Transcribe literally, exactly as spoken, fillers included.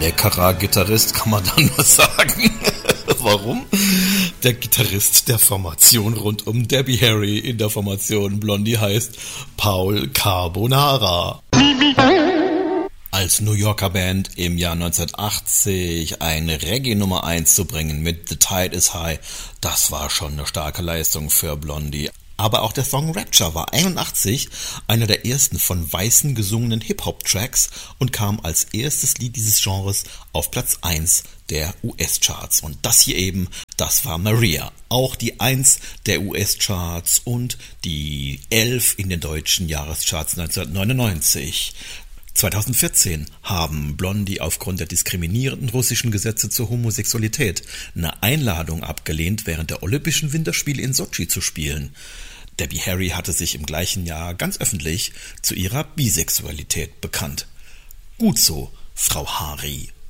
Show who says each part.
Speaker 1: leckerer Gitarrist, kann man da nur sagen. Warum? Der Gitarrist der Formation rund um Debbie Harry in der Formation Blondie heißt Paul Carbonara. Als New Yorker Band im Jahr neunzehnhundertachtzig eine Reggae Nummer eins zu bringen mit The Tide is High, das war schon eine starke Leistung für Blondie. Aber auch der Song Rapture war einundachtzig einer der ersten von Weißen gesungenen Hip-Hop-Tracks und kam als erstes Lied dieses Genres auf Platz eins der U S-Charts. Und das hier eben, das war Maria. Auch die eins der U S-Charts und die elf in den deutschen Jahrescharts neunzehnhundertneunundneunzig. zweitausendvierzehn haben Blondie aufgrund der diskriminierenden russischen Gesetze zur Homosexualität eine Einladung abgelehnt, während der Olympischen Winterspiele in Sotschi zu spielen. Debbie Harry hatte sich im gleichen Jahr ganz öffentlich zu ihrer Bisexualität bekannt. Gut so, Frau Harry.